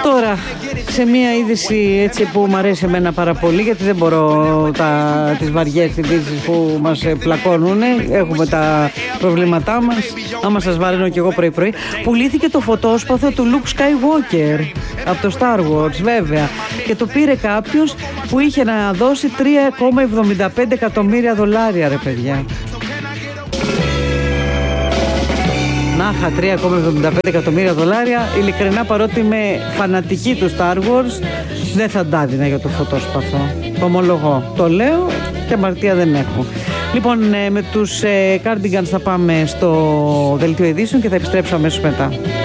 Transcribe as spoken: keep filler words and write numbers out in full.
Τώρα, σε μια είδηση έτσι που μου αρέσει εμένα πάρα πολύ, γιατί δεν μπορώ τα, τις βαριές ειδήσεις που μας πλακώνουν, έχουμε τα προβλήματά μας. Άμα σας βαρύνω κι εγώ πρωί-πρωί. Πουλήθηκε το φωτόσπαθο του Luke Skywalker από το Star Wars, βέβαια. Και το πήρε κάποιος που είχε να δώσει τρία κόμμα εβδομήντα πέντε εκατομμύρια δολάρια, ρε παιδιά. Νάχα, τρία κόμμα εβδομήντα πέντε εκατομμύρια δολάρια. Ειλικρινά, παρότι είμαι φανατική του Star Wars, δεν θα τα έδινα για το φωτόσπαθο. Το ομολογώ. Το λέω και αμαρτία δεν έχω. Λοιπόν, με τους ε, Cardigans θα πάμε στο δελτίο ειδήσεων και θα επιστρέψω αμέσως μετά.